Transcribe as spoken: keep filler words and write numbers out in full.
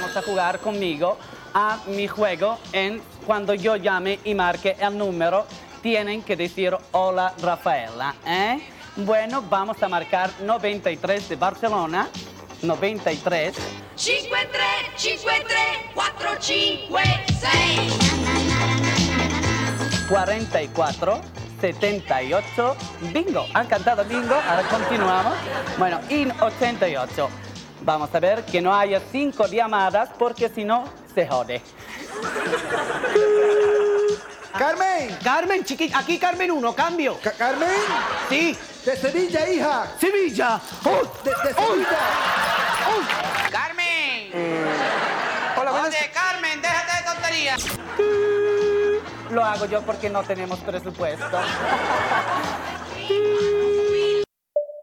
vamos a jugar conmigo a mi juego. En cuando yo llame y marque el número, tienen que decir hola Rafaela, ¿eh? Bueno, vamos a marcar noventa y tres de Barcelona. noventa y tres. cinque tre cinque tre quattro cinque sei. cuarenta y cuatro. setenta y ocho. Bingo. Han cantado bingo. Ahora continuamos. Bueno, y ochenta y ocho. Vamos a ver que no haya cinco llamadas porque si no, se jode. Carmen. Carmen, chiqui, aquí Carmen uno, cambio. Ca- Carmen. Sí. De Sevilla, hija. Sevilla. Oh, de, de Sevilla. ¡Carmen! Hola, buenas. Oye, Carmen, déjate de tonterías. Lo hago yo porque no tenemos presupuesto.